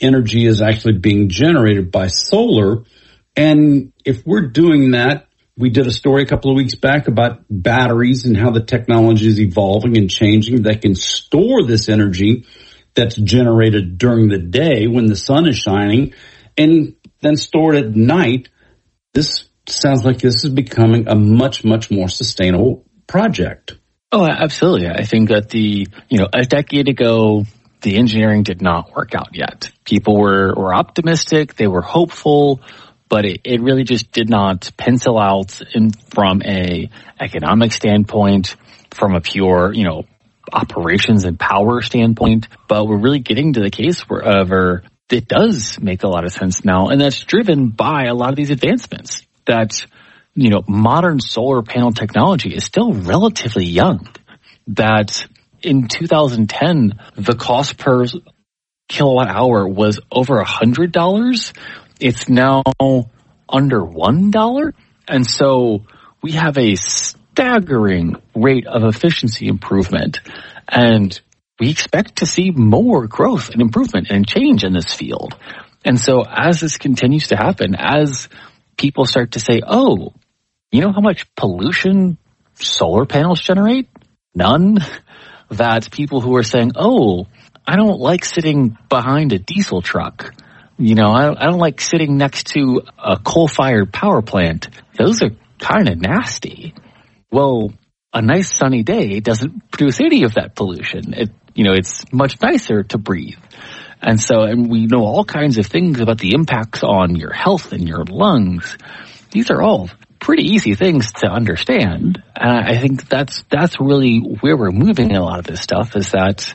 energy is actually being generated by solar. And if we're doing that, we did a story a couple of weeks back about batteries and how the technology is evolving and changing that can store this energy that's generated during the day when the sun is shining and then stored at night. This sounds like this is becoming a much, much more sustainable project. Oh, absolutely. I think that a decade ago, the engineering did not work out yet. People were optimistic, they were hopeful, but it really just did not pencil out from a economic standpoint, from a pure, operations and power standpoint. But we're really getting to the case where it does make a lot of sense now, and that's driven by a lot of these advancements. That, modern solar panel technology is still relatively young. That in 2010, the cost per kilowatt hour was over $100. It's now under $1. And so we have a staggering rate of efficiency improvement. And we expect to see more growth and improvement and change in this field. And so as this continues to happen, as people start to say, oh, you know how much pollution solar panels generate? None. That people who are saying, oh, I don't like sitting behind a diesel truck. I don't like sitting next to a coal-fired power plant. Those are kind of nasty. Well, a nice sunny day doesn't produce any of that pollution. It's much nicer to breathe. And we know all kinds of things about the impacts on your health and your lungs. These are all pretty easy things to understand. And I think that's really where we're moving in a lot of this stuff, is that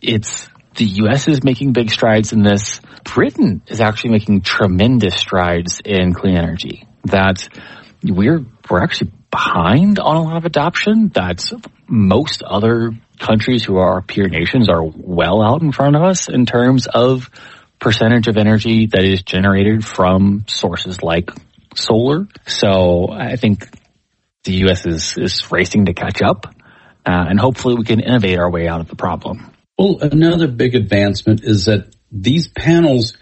the U.S. is making big strides in this. Britain is actually making tremendous strides in clean energy. That we're actually behind on a lot of adoption. That most other countries who are our peer nations are well out in front of us in terms of percentage of energy that is generated from sources like solar. So I think the U.S. is racing to catch up, and hopefully we can innovate our way out of the problem. Well, another big advancement is that these panels,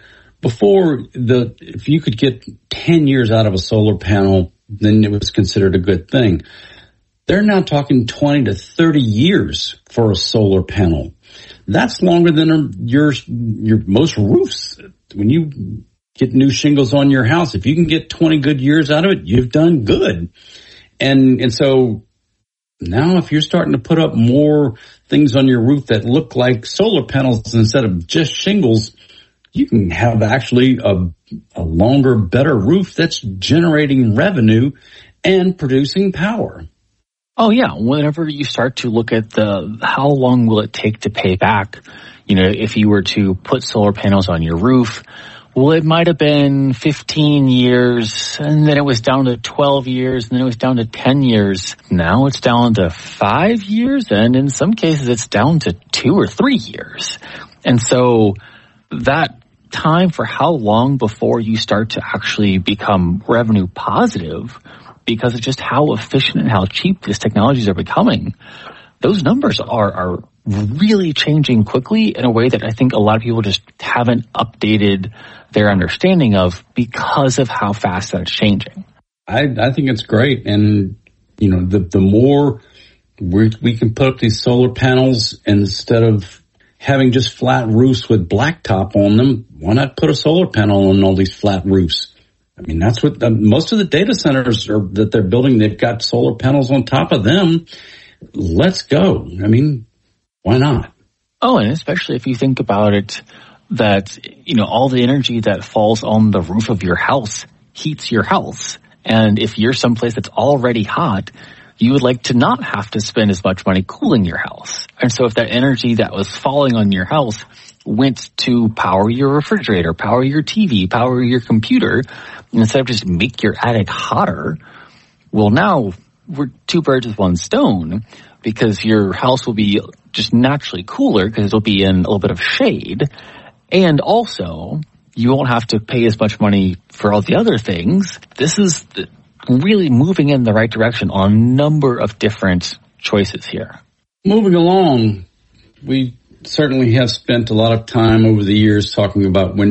if you could get 10 years out of a solar panel, then it was considered a good thing. They're now talking 20 to 30 years for a solar panel. That's longer than your most roofs. When you get new shingles on your house, if you can get 20 good years out of it, you've done good. And so now if you're starting to put up more things on your roof that look like solar panels instead of just shingles, you can have actually a longer, better roof that's generating revenue and producing power. Oh yeah, whenever you start to look at how long will it take to pay back, if you were to put solar panels on your roof, well, it might have been 15 years, and then it was down to 12 years, and then it was down to 10 years. Now it's down to 5 years, and in some cases it's down to 2 or 3 years. And so that time for how long before you start to actually become revenue positive, because of just how efficient and how cheap these technologies are becoming, those numbers are really changing quickly in a way that I think a lot of people just haven't updated their understanding of because of how fast that's changing. I think it's great. And, the more we can put up these solar panels instead of having just flat roofs with blacktop on them, why not put a solar panel on all these flat roofs? I mean, that's what most of the data centers that they're building, they've got solar panels on top of them. Let's go. I mean, why not? Oh, and especially if you think about it, that, all the energy that falls on the roof of your house heats your house. And if you're someplace that's already hot, you would like to not have to spend as much money cooling your house. And so if that energy that was falling on your house went to power your refrigerator, power your TV, power your computer, instead of just make your attic hotter, well, now we're two birds with one stone, because your house will be just naturally cooler because it'll be in a little bit of shade. And also, you won't have to pay as much money for all the other things. This is really moving in the right direction on a number of different choices here. Moving along, we certainly have spent a lot of time over the years talking about wind